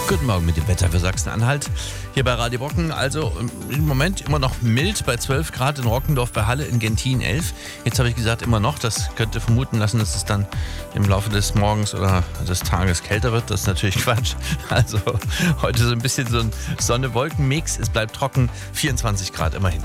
Guten Morgen mit dem Wetter für Sachsen-Anhalt. Hier bei Radio Brocken, also im Moment immer noch mild bei 12 Grad in Rockendorf, bei Halle, in Gentin 11. Jetzt habe ich gesagt immer noch, das könnte vermuten lassen, dass es dann im Laufe des Morgens oder des Tages kälter wird. Das ist natürlich Quatsch. Also heute so ein bisschen so ein Sonne-Wolken-Mix. Es bleibt trocken, 24 Grad immerhin.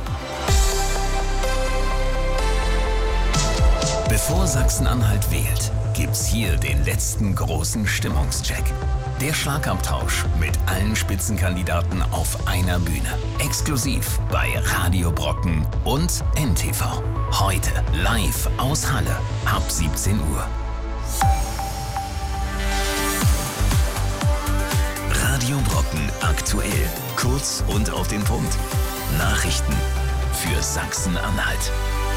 Bevor Sachsen-Anhalt wählt, gibt's hier den letzten großen Stimmungscheck. Der Schlagabtausch mit allen Spitzenkandidaten auf einer Bühne. Exklusiv bei Radio Brocken und NTV. Heute live aus Halle ab 17 Uhr. Radio Brocken aktuell. Kurz und auf den Punkt. Nachrichten für Sachsen-Anhalt.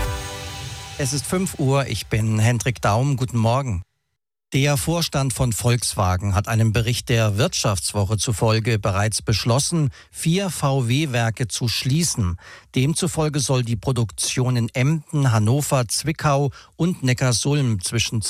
Es ist 5 Uhr, ich bin Hendrik Daum, guten Morgen. Der Vorstand von Volkswagen hat einem Bericht der Wirtschaftswoche zufolge bereits beschlossen, 4 VW-Werke zu schließen. Demzufolge soll die Produktion in Emden, Hannover, Zwickau und Neckarsulm zwischen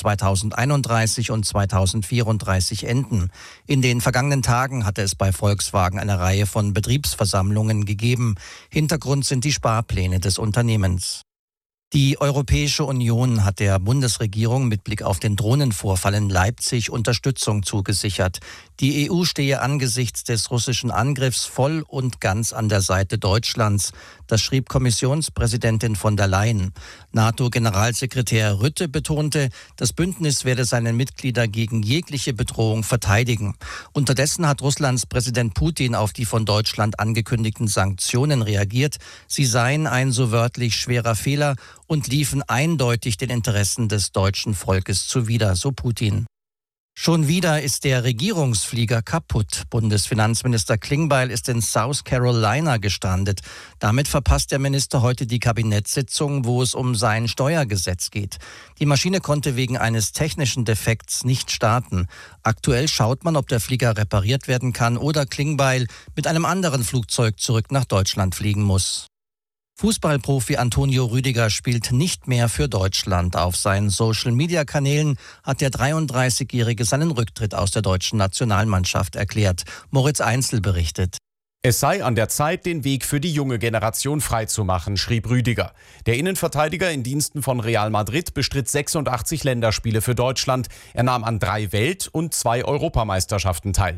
2031 und 2034 enden. In den vergangenen Tagen hatte es bei Volkswagen eine Reihe von Betriebsversammlungen gegeben. Hintergrund sind die Sparpläne des Unternehmens. Die Europäische Union hat der Bundesregierung mit Blick auf den Drohnenvorfall in Leipzig Unterstützung zugesichert. Die EU stehe angesichts des russischen Angriffs voll und ganz an der Seite Deutschlands. Das schrieb Kommissionspräsidentin von der Leyen. NATO-Generalsekretär Rutte betonte, das Bündnis werde seine Mitglieder gegen jegliche Bedrohung verteidigen. Unterdessen hat Russlands Präsident Putin auf die von Deutschland angekündigten Sanktionen reagiert. Sie seien ein so wörtlich schwerer Fehler und liefen eindeutig den Interessen des deutschen Volkes zuwider, so Putin. Schon wieder ist der Regierungsflieger kaputt. Bundesfinanzminister Klingbeil ist in South Carolina gestrandet. Damit verpasst der Minister heute die Kabinettssitzung, wo es um sein Steuergesetz geht. Die Maschine konnte wegen eines technischen Defekts nicht starten. Aktuell schaut man, ob der Flieger repariert werden kann oder Klingbeil mit einem anderen Flugzeug zurück nach Deutschland fliegen muss. Fußballprofi Antonio Rüdiger spielt nicht mehr für Deutschland. Auf seinen Social-Media-Kanälen hat der 33-Jährige seinen Rücktritt aus der deutschen Nationalmannschaft erklärt. Moritz Einzel berichtet. Es sei an der Zeit, den Weg für die junge Generation freizumachen, schrieb Rüdiger. Der Innenverteidiger in Diensten von Real Madrid bestritt 86 Länderspiele für Deutschland. Er nahm an 3 Welt- und 2 Europameisterschaften teil.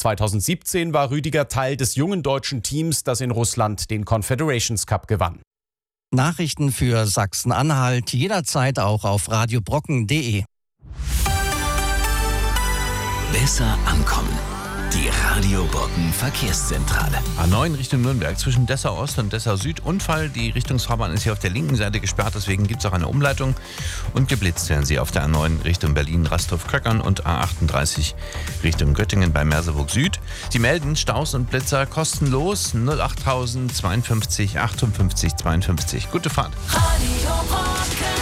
2017 war Rüdiger Teil des jungen deutschen Teams, das in Russland den Confederations Cup gewann. Nachrichten für Sachsen-Anhalt jederzeit auch auf radiobrocken.de. Besser ankommen. Die Radio Brocken Verkehrszentrale. A9 Richtung Nürnberg zwischen Dessau Ost und Dessau Süd. Unfall, die Richtungsfahrbahn ist hier auf der linken Seite gesperrt, deswegen gibt es auch eine Umleitung. Und geblitzt werden Sie auf der A9 Richtung Berlin, Rastorf-Köckern und A38 Richtung Göttingen bei Merseburg Süd. Sie melden Staus und Blitzer kostenlos 08000 52 58 52. Gute Fahrt. Radio Brocken.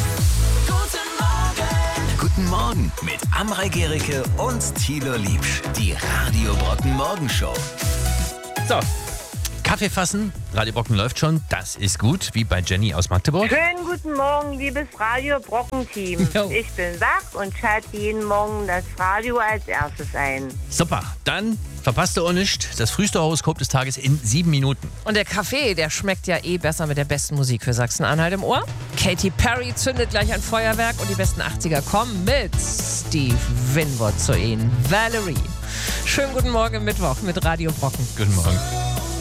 Guten Morgen mit Amrei Gericke und Thilo Liebsch. Die Radio Brocken Morgenshow. So, Kaffee fassen. Radio Brocken läuft schon. Das ist gut, wie bei Jenny aus Magdeburg. Schönen guten Morgen, liebes Radio Brocken-Team. Jo. Ich bin wach und schalte jeden Morgen das Radio als erstes ein. Super, dann verpasst ihr auch nicht das früheste Horoskop des Tages in 7 Minuten. Und der Kaffee, der schmeckt ja besser mit der besten Musik für Sachsen-Anhalt im Ohr. Katy Perry zündet gleich ein Feuerwerk und die besten 80er kommen mit Steve Winwood zu Ihnen. Valerie. Schönen guten Morgen Mittwoch mit Radio Brocken. Guten Morgen.